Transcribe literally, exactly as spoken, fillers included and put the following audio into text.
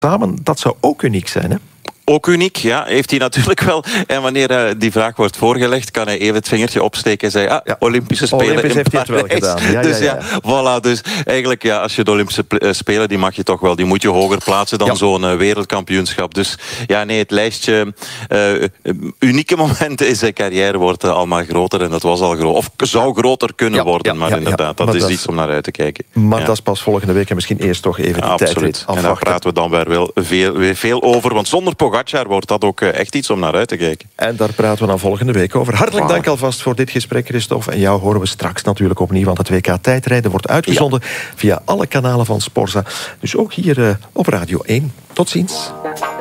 samen, dat zou ook uniek zijn, hè? Ook uniek, ja, heeft hij natuurlijk wel. En wanneer uh, die vraag wordt voorgelegd, kan hij even het vingertje opsteken en zeggen, ah, ja. Olympische Spelen Olympisch in heeft hij het wel gedaan. Ja, dus ja, ja. ja, voilà. Dus eigenlijk, ja, als je de Olympische Spelen, die mag je toch wel, die moet je hoger plaatsen dan ja. zo'n uh, wereldkampioenschap. Dus ja, nee, het lijstje uh, unieke momenten in zijn carrière wordt uh, allemaal groter. En dat was al groot. Of zou groter kunnen ja, worden, ja, maar ja, inderdaad, ja. dat maar is dat iets om naar uit te kijken. Maar ja. dat is pas volgende week en misschien eerst toch even die ja, tijd afwachten. En daar praten we dan weer, wel veel, weer veel over, want zonder Pogacar wordt dat ook echt iets om naar uit te kijken. En daar praten we dan volgende week over. Hartelijk dank alvast voor dit gesprek, Christophe. En jou horen we straks natuurlijk opnieuw, want het W K tijdrijden wordt uitgezonden ja. via alle kanalen van Sporza. Dus ook hier uh, op Radio één. Tot ziens.